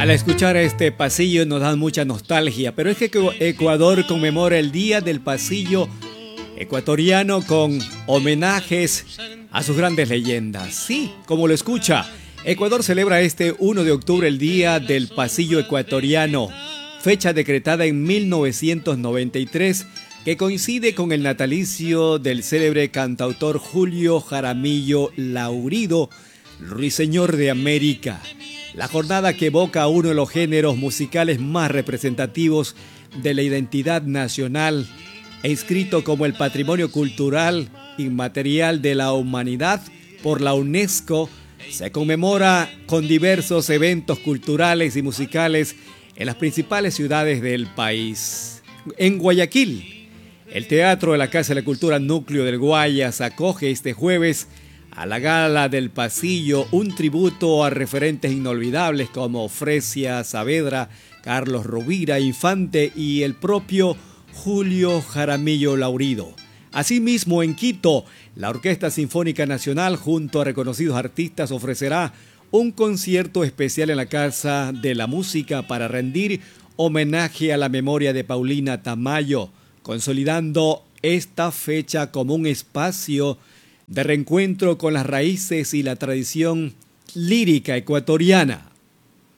Al escuchar este pasillo nos da mucha nostalgia, pero es que Ecuador conmemora el Día del Pasillo Ecuatoriano con homenajes a sus grandes leyendas. Sí, como lo escucha, Ecuador celebra este 1 de octubre el Día del Pasillo Ecuatoriano, fecha decretada en 1993 que coincide con el natalicio del célebre cantautor Julio Jaramillo Laurido, Ruiseñor de América. La jornada que evoca a uno de los géneros musicales más representativos de la identidad nacional e inscrito como el Patrimonio Cultural Inmaterial de la Humanidad por la UNESCO, se conmemora con diversos eventos culturales y musicales en las principales ciudades del país. En Guayaquil, el Teatro de la Casa de la Cultura Núcleo del Guayas acoge este jueves a la Gala del Pasillo un tributo a referentes inolvidables como Fresia Saavedra, Carlos Rovira Infante y el propio Julio Jaramillo Laurido. Asimismo, en Quito, la Orquesta Sinfónica Nacional junto a reconocidos artistas ofrecerá un concierto especial en la Casa de la Música para rendir homenaje a la memoria de Paulina Tamayo, consolidando esta fecha como un espacio de reencuentro con las raíces y la tradición lírica ecuatoriana.